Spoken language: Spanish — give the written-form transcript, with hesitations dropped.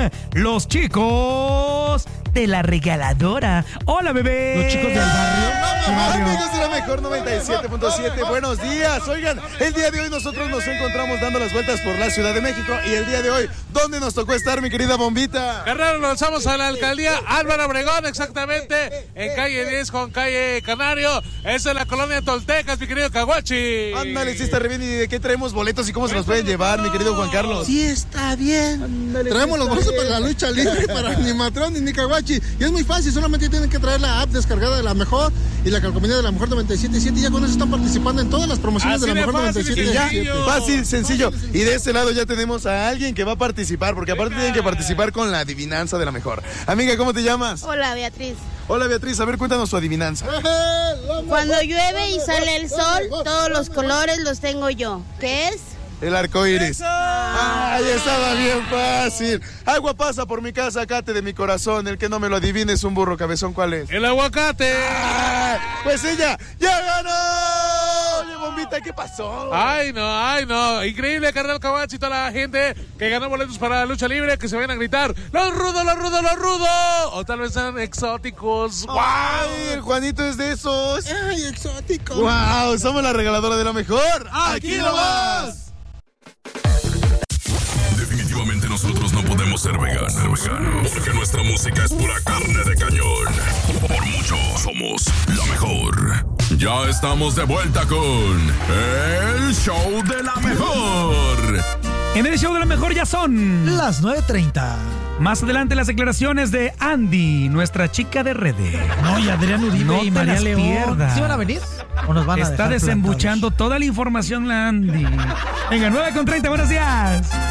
los chicos de la regaladora. Hola, bebé. Los chicos del barrio. Amigos de la mejor 97.7, buenos días. Oigan, el día de hoy nosotros nos encontramos dando las vueltas por la Ciudad de México. Y el día de hoy, ¿dónde nos tocó estar, mi querida Bombita? Carnal, nos lanzamos a la alcaldía Álvaro Obregón, exactamente en calle 10 con calle Canario. Esa es la colonia Toltecas, mi querido Caguachi. Ándale, sí está re bien. ¿Y de qué traemos boletos y cómo se los pueden llevar, mi querido Juan Carlos? Sí, está bien. Ándale, Traemos sí los está boletos bien. para la lucha libre, para ni Matrón ni Caguachi. Y es muy fácil, solamente tienen que traer la app descargada de la mejor y la calcomanía de la mejor 97.7. Y ya con eso están participando en todas las promociones Así de la de mejor fácil, 97.7. sencillo. Fácil, sencillo. Y de este lado ya tenemos a alguien que va a participar, porque aparte tienen que participar con la adivinanza de la mejor. Amiga, ¿cómo te llamas? Hola, Beatriz. Hola, Beatriz, a ver, cuéntanos tu adivinanza. Cuando llueve y sale el sol, todos los colores los tengo yo. ¿Qué es? El arco iris. ¡Ay, estaba bien fácil! Agua pasa por mi casa, cate de mi corazón. El que no me lo adivine es un burro cabezón. ¿Cuál es? El aguacate. ¡Ay! Pues ella ya ganó. Oye, Bombita, ¿qué pasó? Ay, no. Increíble, carnal Caguachi y toda la gente que ganó boletos para la lucha libre, que se vayan a gritar ¡Los rudos, los rudos, los rudos! O tal vez sean exóticos. ¡Ay, el Juanito es de esos! ¡Ay, exótico! ¡Wow! Somos la regaladora de la mejor. ¡Aquí nomás! Definitivamente nosotros no podemos ser veganos, porque nuestra música es pura carne de cañón. Por mucho somos la mejor. Ya estamos de vuelta con el show de la mejor. En el show de la mejor ya son las 9:30. Más adelante las declaraciones de Andy, nuestra chica de redes. No, y Adrián Uribe No y te María las León. pierdas. ¿Sí van a venir? ¿O nos van a Está dejar desembuchando toda la información la Andy. Venga, 9:30, buenos días.